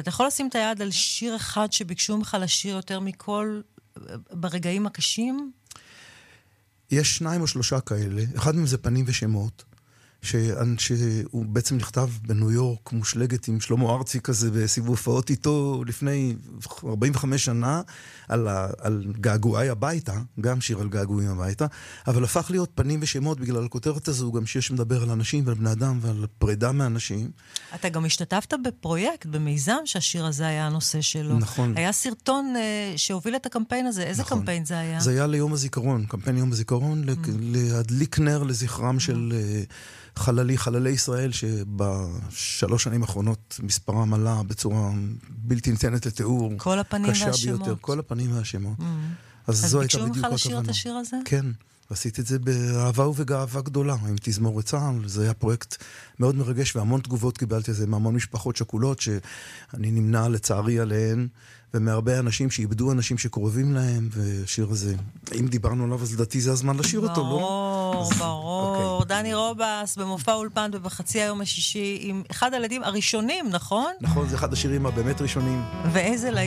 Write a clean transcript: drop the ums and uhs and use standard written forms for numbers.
אתה יכול לשים את היד על שיר אחד שביקשו ממך לשיר יותר מכל ברגעים הקשים? יש 2 או 3 כאלה. אחד מהם זה פנים ושמות, שהוא בעצם נכתב בניו יורק, מושלגת עם שלמה ארצי כזה, בסיבוב הופעות איתו לפני 45 שנה, על געגועי הביתה, גם שיר על געגועים הביתה, אבל הפך להיות פנים ושמות בגלל הכותרת הזו, גם שיר שמדבר על אנשים ועל בני אדם ועל פרידה מאנשים. אתה גם השתתפת בפרויקט, במיזם, שהשיר הזה היה הנושא שלו. נכון. היה סרטון שהוביל את הקמפיין הזה. איזה קמפיין זה היה? זה היה ליום הזיכרון, קמפיין יום הזיכרון, להדליק נר לזכרם של חללי ישראל, ב3 שנים האחרונות מספרם עלה בצורה בלתי ניתנת לתיאור. כל הפנים והשמות. ביותר, כל הפנים והשמות. אז ביקשו ממך לשיר את השיר הזה? כן, עשיתי את זה באהבה ובגאווה גדולה, עם תזמורת צה"ל. זה היה פרויקט מאוד מרגש, והמון תגובות קיבלתי את זה מהמון משפחות שכולות, שאני נמנע לצערי עליהן, ומהרבה אנשים שאיבדו אנשים שקרובים להם, ושיר הזה, אם דיברנו עליו, אז לדעתי זה הזמן לשיר אותו, לא? ברור. דני רובס, במופע אולפן ובחצי היום השישי, עם אחד הילדים הראשונים, נכון? נכון, זה אחד השירים הבאמת ראשונים. ואיזה